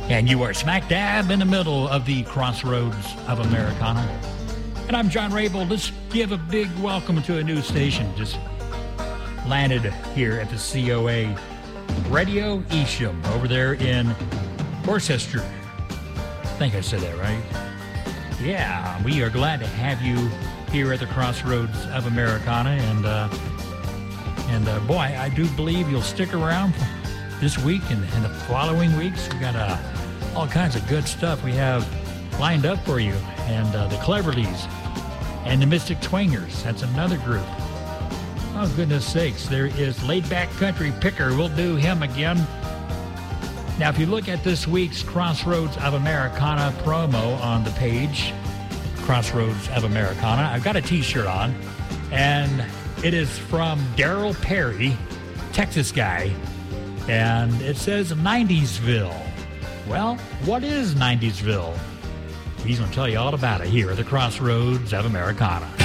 And you are smack dab in the middle of the crossroads of Americana. And I'm John Rabel. Let's give a big welcome to a new station. Just landed here at the COA Radio Isham over there in Worcester. I think I said that right. Yeah, we are glad to have you here at the crossroads of Americana. And boy, I do believe you'll stick around this week and the following weeks. We got all kinds of good stuff we have lined up for you. And the Cleverleys and the Mystic Twangers. That's another group. Oh, goodness sakes. There is Laid Back Country Picker. We'll do him again. Now, if you look at this week's Crossroads of Americana promo on the page, Crossroads of Americana, I've got a T-shirt on, and it is from Daryl Perry, Texas guy, and it says 90'sville. Well, what is 90'sville? He's going to tell you all about it here at the Crossroads of Americana.